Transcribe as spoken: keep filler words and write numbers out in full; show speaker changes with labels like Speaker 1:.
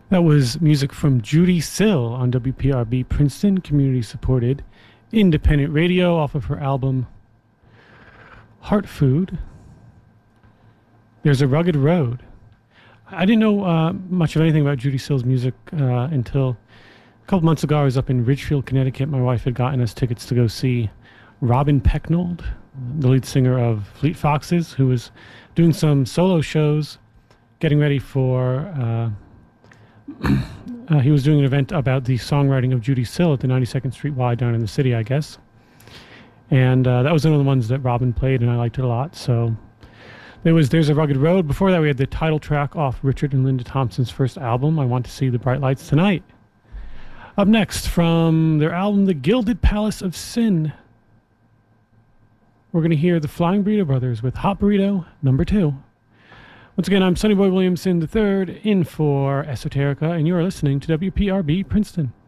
Speaker 1: That was music from Judy Sill on W P R B Princeton, community supported independent radio off of her album Heart Food. There's a Rugged Road. I didn't know uh, much of anything about Judy Sill's music uh, until a couple months ago. I was up in Ridgefield, Connecticut. My wife had gotten us tickets to go see Robin Pecknold, the lead singer of Fleet Foxes, who was doing some solo shows, getting ready for... Uh, uh, he was doing an event about the songwriting of Judy Sill at the ninety-second Street Y down in the city, I guess. And uh, that was one of the ones that Robin played, and I liked it a lot. So there was There's a Rugged Road. Before that, we had the title track off Richard and Linda Thompson's first album, I Want to See the Bright Lights Tonight. Up next, from their album The Gilded Palace of Sin, we're going to hear the Flying Burrito Brothers with Hot Burrito number two. Once again, I'm Sonny Boy Williamson the third, in for Esoterica, and you are listening to W P R B Princeton.